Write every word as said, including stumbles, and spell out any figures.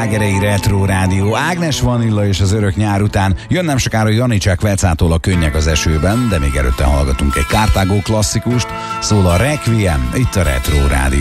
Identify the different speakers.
Speaker 1: Ágerei Retro Rádió, Ágnes Vanilla és az örök nyár után jön nem sokára Janicek Vecától a Könnyek az esőben, de még előtte hallgatunk egy Carthago klasszikust, szól a Requiem, itt a Retro Rádió.